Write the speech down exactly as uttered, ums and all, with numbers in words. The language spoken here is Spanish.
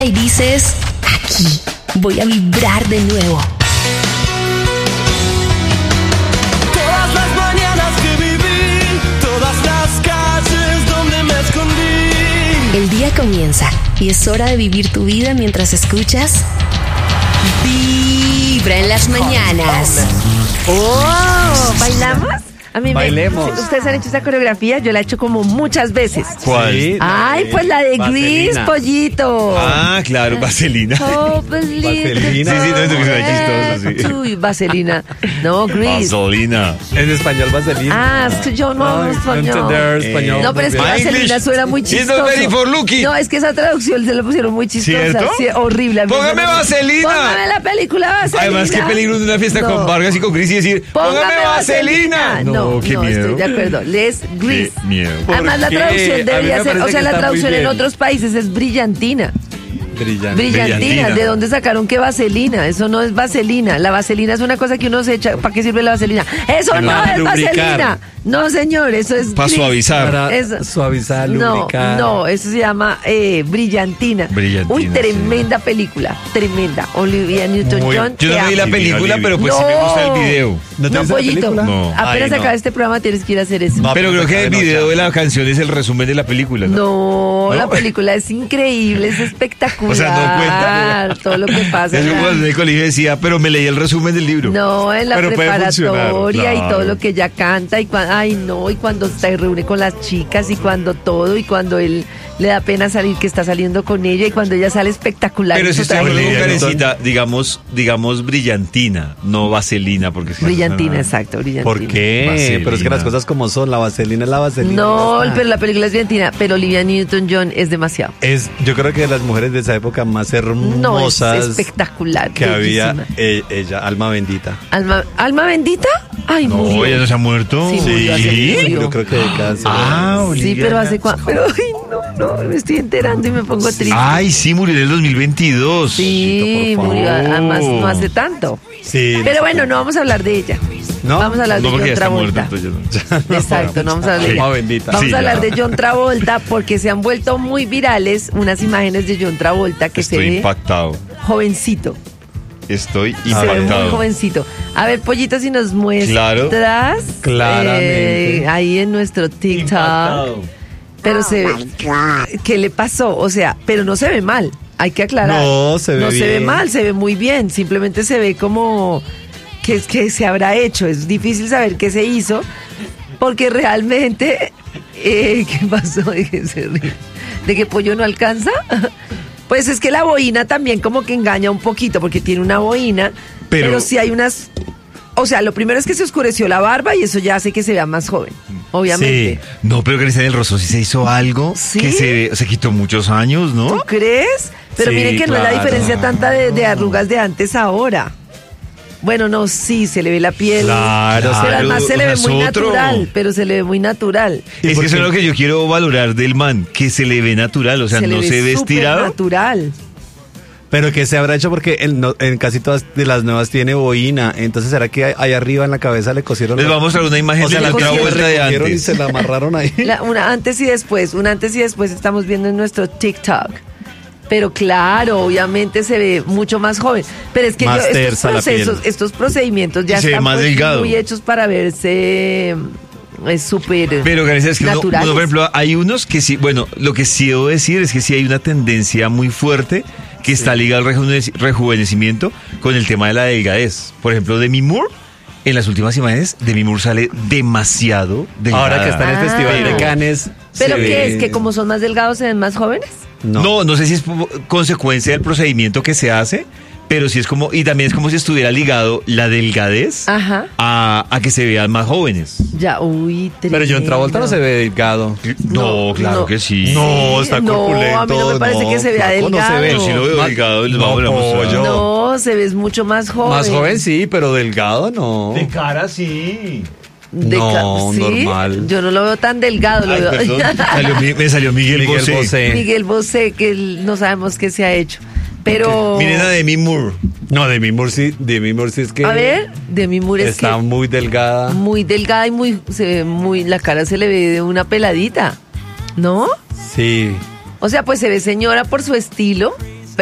Y dices, aquí voy a vibrar de nuevo. Todas las mañanas que viví, todas las calles donde me escondí. El día comienza y es hora de vivir tu vida mientras escuchas Vibra en las mañanas. ¡Oh! ¿Bailamos? A mí Bailemos. Me, ustedes han hecho esa coreografía, yo la he hecho como muchas veces. ¿Cuál? Sí, Ay, pues la de Gris, pollito. Ah, claro, vaselina. Oh, vaselina. Vaselina. Sí, sí, no, eso que suena chistoso, sí. Uy, vaselina. No, Gris. Vaselina. En español, vaselina. Ah, es que yo no hablo español. Entender español. No, pero es que My vaselina English suena muy is chistoso. not very for looking. No, es que esa traducción se la pusieron muy chistosa. ¿Cierto? Sí, horrible. A mí Póngame no me- vaselina. Póngame la película vaselina. Además, qué peligro en una fiesta No. con Vargas y con Chris y decir, póngame vaselina. No, qué no, miedo. estoy de acuerdo. Les Gris. Qué miedo. Además, la qué? traducción A mí debería me ser, parece o sea, que la está muy traducción en bien. otros países es brillantina. Brillante. Brillantina. Brillantina. ¿De dónde sacaron qué vaselina? Eso no es vaselina. La vaselina es una cosa que uno se echa. ¿Para qué sirve la vaselina? Eso no Para es lubricar. vaselina. No, señor, eso es. Para gris. suavizar. Para Eso- suavizar, No, lubricar. no, eso se llama eh, brillantina. Brillantina, Uy, sí. tremenda película. Tremenda. Olivia Newton-John. Yo te no vi la amo. película, pero pues sí No. me gusta el video. ¿No te No, viste la pollito. película? No. Apenas Ay, no. acaba este programa tienes que ir a hacer eso. No, Pero creo que el de video noche. de la canción es el resumen de la película, ¿no? No, ¿No? la película es increíble, es espectacular. O sea, no cuenta. Todo lo que pasa. Es como cuando en el colegio decía, pero me leí el resumen del libro. No, en la Pero puede preparatoria funcionar, y claro. todo lo que ella canta y cuando, ay no, y cuando se reúne con las chicas y cuando todo y cuando él le da pena salir que está saliendo con ella y cuando ella sale espectacular. Pero y si su estoy traje- hablando con Olivia Karencita, digamos, digamos brillantina, no vaselina, porque es que- Brillantina, exacto, brillantina. ¿Por qué? Vaselina. Pero es que las cosas como son, la vaselina es la vaselina. No, ya está. pero la película es brillantina, pero Olivia Newton-John es demasiado. Es, yo creo que de las mujeres de esa época más No, es hermosas espectacular. que había, bellísima. eh, ella, alma bendita. Alma, ¿Alma bendita? Ay, No, murió. ella no se ha muerto. Sí, murió hace- murió. Yo creo que de cáncer. Ah, Sí, Olivia. pero hace cuánto. Pero, ay, no, no, me estoy enterando y me pongo triste. Ay, sí, murió en el dos mil veintidós. Sí, por favor. murió, además no hace tanto. Sí. Pero bueno, no vamos a hablar de ella. ¿No? Vamos a hablar No, de porque ya John está muerta, Travolta. entonces ya no. Exacto, no vamos a hablar de Alma ella. bendita. Vamos Sí, a hablar ya. de John Travolta porque se han vuelto muy virales unas imágenes de John Travolta que Estoy se ve impactado. jovencito. Estoy Se ve muy impactado. jovencito. A ver, Pollito, si nos muestras. Claro. Claramente. eh, ahí en nuestro TikTok. Pero se ve. ¿Qué le pasó? O sea, pero no se ve mal. Hay que aclarar. No, se ve No se ve bien. mal, se ve muy bien. Simplemente se ve como que es que se habrá hecho. Es difícil saber qué se hizo. Porque realmente. Eh, ¿Qué pasó? ¿De que se ríe? ¿De que Pollo no alcanza? Pues es que la boina también como que engaña un poquito porque tiene una boina, pero, Pero- sí hay unas... O sea, lo primero es que se oscureció la barba y eso ya hace que se vea más joven, obviamente. No, pero Cristian del Rostro sí se hizo algo ¿Sí? que se, se quitó muchos años, ¿no? ¿Tú crees? Pero Sí, miren que no es la claro. diferencia tanta de, de arrugas de antes a ahora. Bueno, no, sí, se le ve la piel. Claro, pero claro, además se o le ve sea, muy es otro. natural, pero se le ve muy natural. ¿Y Es por que eso qué? es lo que yo quiero valorar del man, que se le ve natural, o sea, se le no ve se ve súper estirado. natural. Pero que se habrá hecho porque en, no- en casi todas de las nuevas tiene boina. Entonces, ¿será que ahí- ahí arriba en la cabeza le cosieron? Les la- vamos a mostrar una imagen O sea, de la la cosieron, vuelta de recogieron y antes. se la amarraron ahí. La- una antes y después, un antes y después estamos viendo en nuestro TikTok. Pero claro, obviamente se ve mucho más joven. Pero es que Más yo, estos tersa la procesos, piel. estos procedimientos ya Y se ve están más pues, delgado. muy hechos para verse mm, es súper Pero, García, es que uno, naturales. uno, por ejemplo, hay unos que sí, bueno, lo que sí debo decir es que sí hay una tendencia muy fuerte que está ligada al rejuvenec- rejuvenecimiento con el tema de la delgadez. Por ejemplo, Demi Moore, en las últimas imágenes, Demi Moore sale demasiado delgada. Ahora que está en el Ah. Festival de Cannes. ¿Pero se qué ve- es? ¿Que como son más delgados se ven más jóvenes? No. No, no sé si es po- consecuencia del procedimiento que se hace, pero sí es como, y también es como si estuviera ligado la delgadez Ajá. a, a que se vean más jóvenes. Ya, uy, Pero John Travolta no se ve delgado. No, No, claro no. que sí. No, está No, corpulento. a mí no me parece que se vea flaco no delgado. se ve. Yo sí lo veo Más- delgado, les no, vamos a mostrar. pollo. No, se ve mucho más joven. Más joven sí, pero delgado no. cara sí. De No, ca- ¿sí? normal. Yo no lo veo tan delgado. Lo Ay, veo... perdón, salió mi- me salió Miguel, Miguel Bosé. Bosé. Miguel Bosé, que él- no sabemos qué se ha hecho. Pero. Miren a Demi Moore. No, Demi Moore sí, Demi Moore sí es que A ver, Demi Moore es está que muy delgada. muy delgada y muy, se ve muy, la cara se le ve de una peladita, ¿no? Sí. O sea, pues se ve señora por su estilo,